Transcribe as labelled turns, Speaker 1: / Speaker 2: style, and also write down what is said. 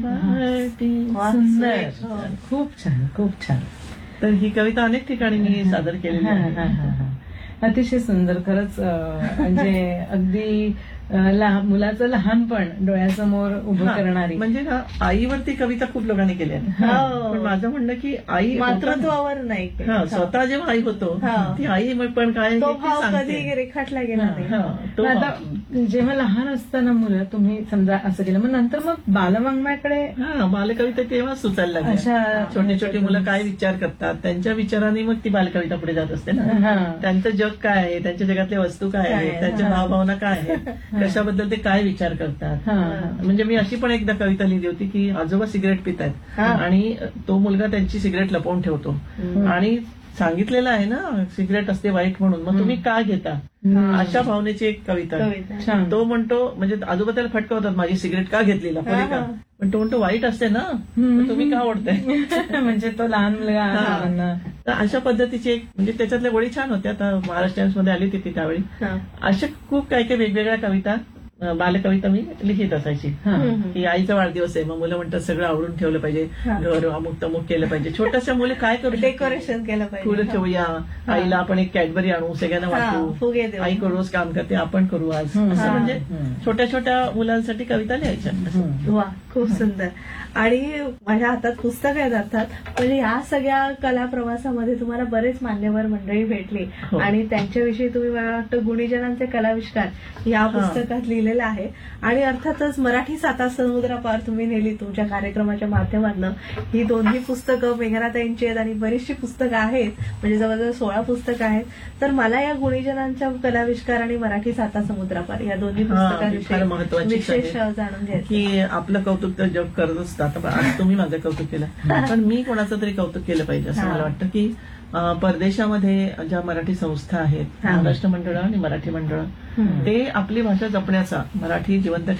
Speaker 1: सुंदर, खूप छान, खूप छान.
Speaker 2: तर ही कविता अनेक ठिकाणी मी सादर केलेली आहे.
Speaker 1: अतिशय सुंदर खरंच. म्हणजे अगदी मुलाचं लहानपण डोळ्यासमोर उभं करणारी.
Speaker 2: म्हणजे ना, आईवरती कविता खूप लोकांनी केल्या, पण माझं म्हणणं की आई
Speaker 3: मातृत्वावर नाही केलं.
Speaker 2: स्वतः जेव्हा आई होतो ती आई पण काय
Speaker 3: तो
Speaker 2: हे ती
Speaker 3: भाव
Speaker 2: सांगते.
Speaker 3: कधी रेखाटला गेला नाही.
Speaker 2: तो
Speaker 1: पण आता जेव्हा लहान असताना मुलं तुम्ही समजा असं केलं, मग नंतर मग बालवाङ्मयाकडे
Speaker 2: बालकविता तेव्हा सुचायला लागल्या.
Speaker 1: अशा
Speaker 2: छोटी छोटी मुलं काय विचार करतात त्यांच्या विचाराने मग ती बालकविता पुढे जात असते ना. त्यांचं जग काय आहे, त्यांच्या जगातल्या वस्तू काय आहेत, त्यांच्या भावभावना काय आहेत, कशाबद्दल ते काय विचार करतात. म्हणजे मी अशी पण एकदा कविता लिहिली होती की आजोबा सिगरेट पितायत आणि तो मुलगा त्यांची सिगरेट लपवून ठेवतो आणि सांगितलेलं आहे ना सिगरेट असते वाईट म्हणून, मग तुम्ही का घेता, अशा भावनेची एक कविता. तो म्हणतो, म्हणजे आजोबा त्याला फटकावतात, माझी सिगरेट का घेतली लपवली का, पण तो म्हणतो वाईट असते ना, तुम्ही का ओढताय.
Speaker 1: म्हणजे तो लहान मुलगा.
Speaker 2: तर अशा पद्धतीची एक, म्हणजे त्याच्यातल्या गोळी छान होत्या. आता महाराष्ट्र टाइम्स मध्ये आली होती त्यावेळी. अशा खूप काही काही वेगवेगळ्या कविता, बालकविता मी लिहित असायची. की आईचा वाढदिवस आहे, मग मुलं म्हणतात सगळं आवडून ठेवलं पाहिजे, घर अमुक तमुक केलं पाहिजे. छोट्याशा मुलं काय करू,
Speaker 3: डेकोरेशन केलं पाहिजे,
Speaker 2: फुलं ठेवूया, आईला आपण एक कॅडबरी आणू, सगळ्यांना वाटू,
Speaker 3: फुगे देऊ,
Speaker 2: आई रोज काम करते आपण करू आज, असं म्हणजे छोट्या छोट्या मुलांसाठी कविता लिहायच्या.
Speaker 3: वा, खूप सुंदर. आणि माझ्या हातात पुस्तक आहेत अर्थात, म्हणजे या सगळ्या कला प्रवासामध्ये तुम्हाला बरेच मान्यवर मंडळी भेटली आणि त्यांच्याविषयी तुम्ही मला वाटतं गुणीजनांचे कलाविष्कार या पुस्तकात लिहिलेलं आहे. आणि अर्थातच मराठी साता समुद्रापार तुम्ही नेली तुमच्या कार्यक्रमाच्या माध्यमातून. ही दोन्ही पुस्तकं मेघनाताईंची आहेत आणि बरीचशी पुस्तकं आहेत, म्हणजे जवळजवळ 16 पुस्तकं आहेत. तर मला या गुणीजनांच्या कलाविष्कार आणि मराठी साता समुद्रापार या दोन्ही पुस्तकांविषयी विशेष जाणून घ्यायचं.
Speaker 2: की आपलं कौतुक तर जग करत असतं. आता आज तुम्ही माझं कौतुक केलं, पण मी कोणाचं तरी कौतुक केलं पाहिजे असं मला वाटतं. की परदेशामध्ये ज्या मराठी संस्था आहेत, महाराष्ट्र मंडळ आणि मराठी मंडळ, ते आपली भाषा जपण्याचा, मराठी जिवंत